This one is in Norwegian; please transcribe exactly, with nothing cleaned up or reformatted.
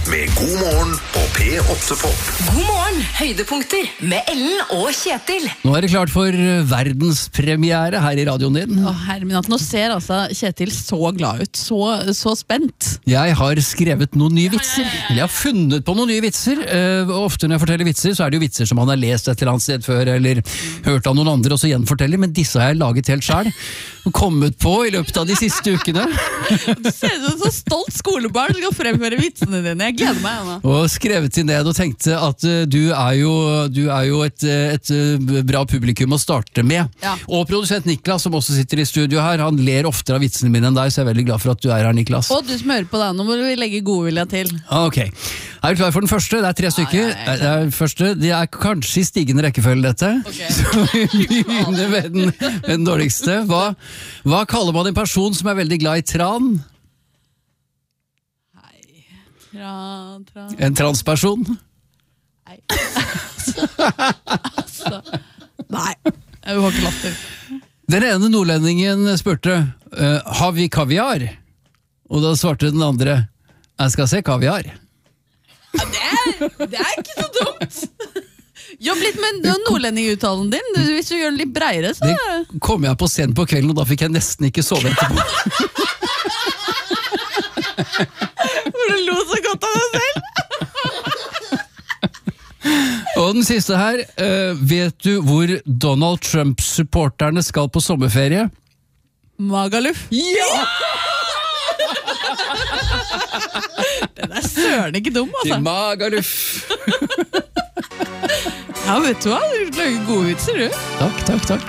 med God morgen på P åtte Pop. God morgen, høydepunkter med Ellen og Kjetil. Nå er det klart for verdenspremiere her i radioen din. Å, herre min, at nå ser altså Kjetil så glad ut, så, så spent. Jeg har skrevet noen nye vitser. Jeg har funnet på noen nye vitser. Uh, ofte når jeg forteller vitser, så er det jo vitser som han har lest et eller annet sted før, eller hørt av noen andre, og så gjenforteller, men disse har jeg laget helt selv. Kommet på i løpet av de siste ukene. Du ser ut som så stolt skolebarn som skal fremføre vitsene dine. Jeg gleder meg, Anna. Og skrevet til ned og tenkte at uh, du er jo, du er jo et, et, et bra publikum å starte med. Ja. Og produsent Niklas, som også sitter i studio her, han ler oftere av vitsene mine enn deg, så jeg er veldig glad for at du er her, Niklas. Og du som hører på deg, nå må vi legge godvilja til. Ok, er du klar for den første? Det er tre stykker. Ja, ja, ja. Det er første. Det er kanskje i stigende rekkefølge dette. Ok. Så vi begynner med den, med den dårligste. Hva, hva kaller man en person som er veldig glad i tran? Hei. Tran, tran. En transperson? Nei. altså. Nei. Jeg har ikke latter. Den ene nordlendingen spurte, uh, har vi kaviar? Og da svarte den andre, jeg skal se kaviar. Ja, det, er, det er ikke så dumt. Jobb litt med nordlendinguttalen din. Hvis du gjør den litt bredere, så... Det kom jeg på sent på kvelden, og da fikk jeg nesten ikke sove etterpå. For du lo så godt av deg selv. Og den siste her, uh, vet du hvor Donald Trump-supporterne skal på sommerferie? Magaluf. Ja! Den er søren ikke dum, altså. Til Magaluf. Ja, vet du hva? Du lager gode vitser, du. Takk, takk, takk.